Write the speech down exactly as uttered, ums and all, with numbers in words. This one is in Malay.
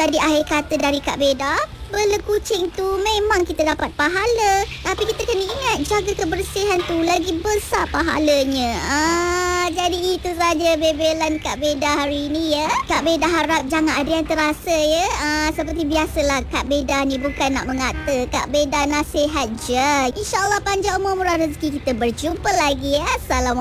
jadi akhir kata dari Kak Beda, bela kucing tu memang kita dapat pahala, tapi kita kena ingat jaga kebersihan tu lagi besar pahalanya. Ah, jadi itu saja bebelan Kak Beda hari ini ya. Kak Beda harap jangan ada yang terasa ya. Ah, seperti biasalah Kak Beda ni bukan nak mengata, Kak Beda nasihat je. InsyaAllah panjang umur murah rezeki, kita berjumpa lagi ya. Assalamualaikum.